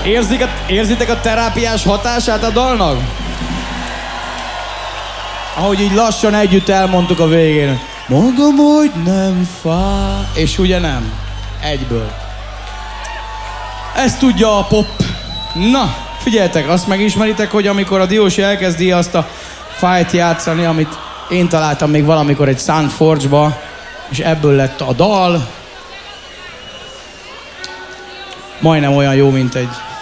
Érzitek a terápiás hatását a dalnak? Ahogy így lassan együtt elmondtuk a végén. Mondom, hogy nem fáj. És ugye nem. Egyből. Ezt tudja a pop. Na, figyeljetek, azt megismeritek, hogy amikor a Diósi elkezdi azt a fájt játszani, amit én találtam még valamikor egy Soundforge-ba, és ebből lett a dal. Majdnem olyan jó, mint egy